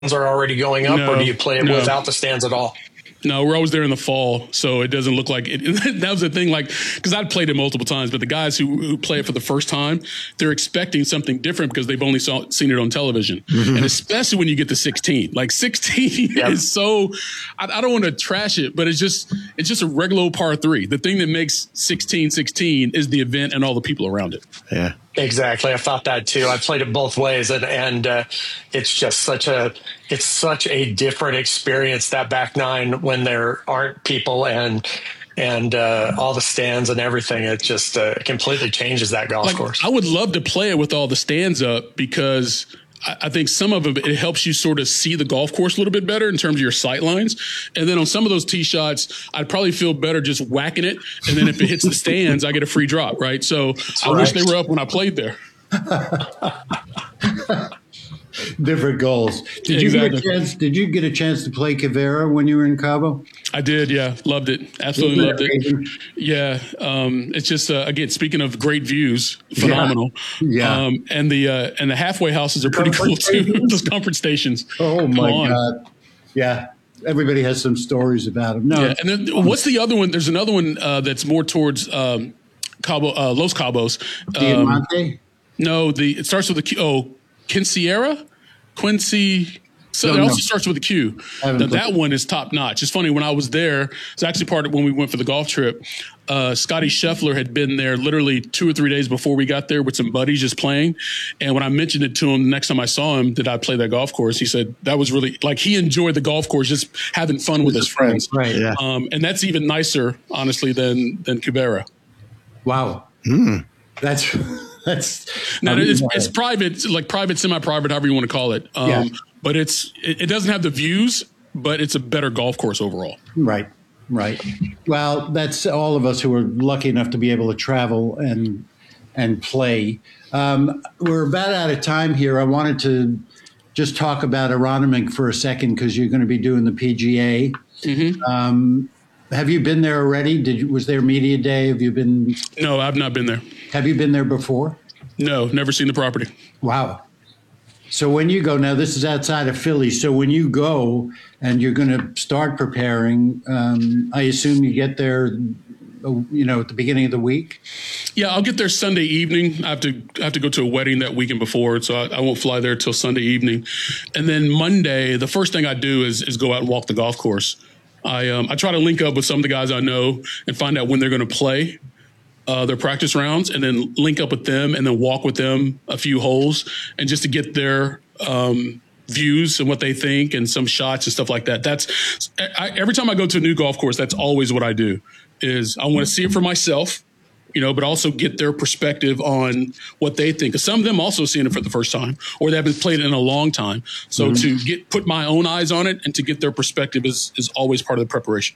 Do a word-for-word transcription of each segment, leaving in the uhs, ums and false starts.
are already going up, no, or do you play it no. without the stands at all? No, we're always there in the fall, so it doesn't look like it. That was the thing, like, because I'd played it multiple times, but the guys who, who play it for the first time, they're expecting something different because they've only saw, seen it on television. Mm-hmm. And especially when you get to sixteen, like sixteen yep. is so, I, I don't want to trash it, but it's just, it's just a regular old par three. The thing that makes sixteen sixteen is the event and all the people around it. Yeah. Exactly. I thought that too. I played it both ways, and and uh, it's just such a it's such a different experience, that back nine, when there aren't people and and uh, all the stands and everything. It just uh, completely changes that golf like, course. I would love to play it with all the stands up, because I think some of it, it helps you sort of see the golf course a little bit better in terms of your sight lines. And then on some of those tee shots, I'd probably feel better just whacking it. And then if it hits the stands, I get a free drop, right? So That's I right. wish they were up when I played there. Different goals. Did exactly. you get a chance? Did you get a chance to play Quivira when you were in Cabo? I did. Yeah, loved it. Absolutely loved it. Yeah, um, it's just uh, again, speaking of great views, phenomenal. Yeah, yeah. Um, and the uh, and the halfway houses are pretty cool too. Those comfort stations. Oh my God! Yeah, everybody has some stories about them. No, yeah. And then what's the other one? There's another one uh, that's more towards um, Cabo, uh, Los Cabos. Um, Diamante? No, the it starts with a Q. Oh, Quincera, Quincy. So no, it also no. starts with a Q. Now, that one is top notch. It's funny, when I was there, it's actually part of when we went for the golf trip. Uh, Scotty Scheffler had been there literally two or three days before we got there with some buddies just playing. And when I mentioned it to him the next time I saw him, did I play that golf course? He said that was really, like, he enjoyed the golf course, just having fun with his friends. Right. Yeah. Um, and that's even nicer, honestly, than than Quivira. Wow. Mm. That's that's. Now, it's, it's private, like private, semi-private, however you want to call it. Um, yeah. But it's it, it doesn't have the views, but it's a better golf course overall. Right, right. Well, that's all of us who are lucky enough to be able to travel and and play. Um, we're about out of time here. I wanted to just talk about Aronimink for a second, because you're going to be doing the P G A. Mm-hmm. Um, have you been there already? Did you, was there media day? Have you been? No, I've not been there. Have you been there before? No, never seen the property. Wow. So when you go, now this is outside of Philly, so when you go and you're going to start preparing, um, I assume you get there, you know, at the beginning of the week? Yeah, I'll get there Sunday evening. I have to I have to go to a wedding that weekend before, so I, I won't fly there till Sunday evening. And then Monday, the first thing I do is is go out and walk the golf course. I um, I try to link up with some of the guys I know and find out when they're going to play Uh, their practice rounds, and then link up with them and then walk with them a few holes, and just to get their um, views and what they think and some shots and stuff like that. That's I, every time I go to a new golf course, that's always what I do. Is I want to see it for myself, you know, but also get their perspective on what they think. Because some of them also seeing it for the first time, or they haven't played it in a long time. So mm-hmm. to get put my own eyes on it and to get their perspective is is always part of the preparation.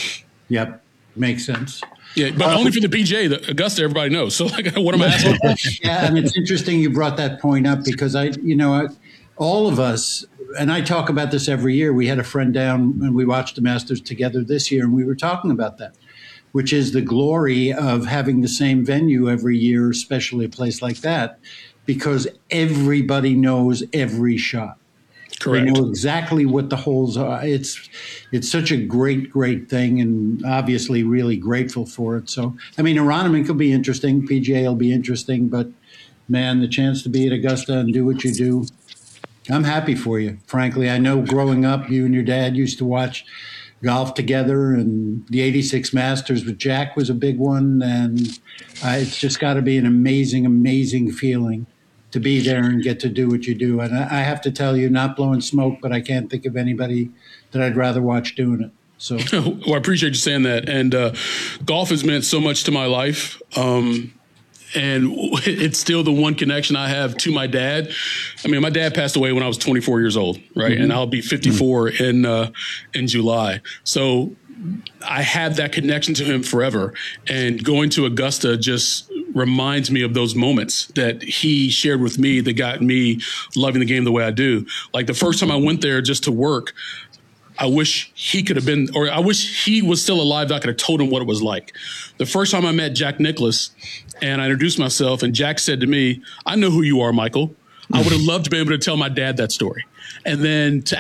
Yep, makes sense. Yeah, but um, only for the P G A. The Augusta, everybody knows. So, like, what am I asking? Yeah, and it's interesting you brought that point up, because I, you know, I, all of us, and I talk about this every year. We had a friend down and we watched the Masters together this year, and we were talking about that, which is the glory of having the same venue every year, especially a place like that, because everybody knows every shot. Correct. They know exactly what the holes are. It's it's such a great, great thing, and obviously really grateful for it. So, I mean, Aronimink will be interesting. P G A will be interesting. But, man, the chance to be at Augusta and do what you do, I'm happy for you, frankly. I know growing up, you and your dad used to watch golf together, and the eighty-six Masters with Jack was a big one. And uh, it's just got to be an amazing, amazing feeling to be there and get to do what you do. And I have to tell you, not blowing smoke, but I can't think of anybody that I'd rather watch doing it. So, well, I appreciate you saying that. And uh, golf has meant so much to my life. Um, and it's still the one connection I have to my dad. I mean, my dad passed away when I was twenty-four years old, right? Mm-hmm. And I'll be fifty-four mm-hmm. in uh, in July. So I have that connection to him forever. And going to Augusta just reminds me of those moments that he shared with me that got me loving the game the way I do. Like the first time I went there just to work, I wish he could have been, or I wish he was still alive that I could have told him what it was like. The first time I met Jack Nicklaus and I introduced myself, and Jack said to me, "I know who you are, Michael." I would have loved to be able to tell my dad that story. and then to